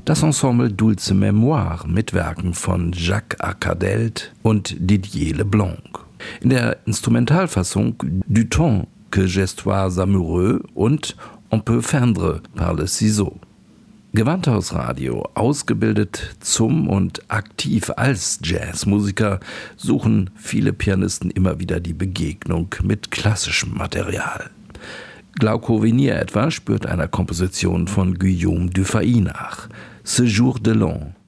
Das Ensemble Dulce Mémoire mit Werken von Jacques Arcadelt und Didier Leblanc. In der Instrumentalfassung Du temps que j'estois amoureux und On peut feindre par le ciseau. Gewandhausradio, ausgebildet zum und aktiv als Jazzmusiker, suchen viele Pianisten immer wieder die Begegnung mit klassischem Material. Glauco Venier etwa spürt einer Komposition von Guillaume Dufay nach, Ce jour de l'an.